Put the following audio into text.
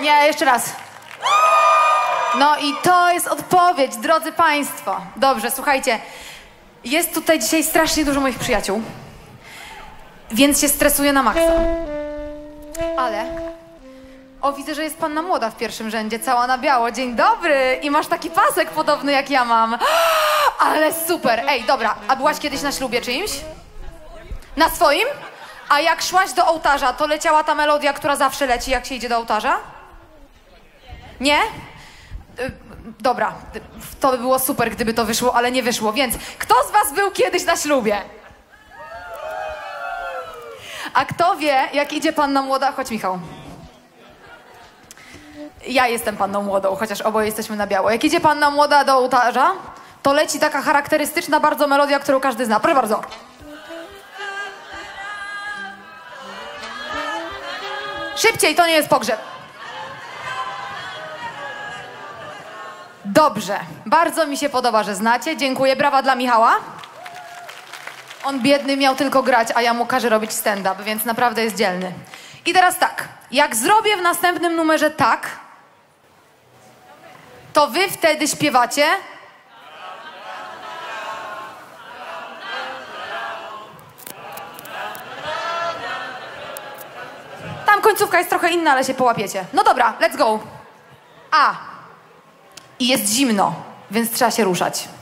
Nie, jeszcze raz. No i to jest odpowiedź, drodzy państwo. Dobrze, słuchajcie. Jest tutaj dzisiaj strasznie dużo moich przyjaciół, więc się stresuję na maksa. Ale... O, widzę, że jest panna młoda w pierwszym rzędzie, cała na biało. Dzień dobry! I masz taki pasek podobny jak ja mam. Ale super! Ej, dobra, a byłaś kiedyś na ślubie czyimś? Na swoim? A jak szłaś do ołtarza, to leciała ta melodia, która zawsze leci, jak się idzie do ołtarza? Nie? Dobra, to by było super, gdyby to wyszło, ale nie wyszło. Więc kto z was był kiedyś na ślubie? A kto wie, jak idzie panna młoda? Chodź, Michał. Ja jestem panną młodą, chociaż oboje jesteśmy na biało. Jak idzie panna młoda do ołtarza, to leci taka charakterystyczna bardzo melodia, którą każdy zna. Proszę bardzo. Szybciej, to nie jest pogrzeb. Dobrze, bardzo mi się podoba, że znacie. Dziękuję, brawa dla Michała. On biedny miał tylko grać, a ja mu każę robić stand-up, więc naprawdę jest dzielny. I teraz tak, jak zrobię w następnym numerze tak, to wy wtedy śpiewacie. Tam końcówka jest trochę inna, ale się połapiecie. No dobra, let's go. A. I jest zimno, więc trzeba się ruszać.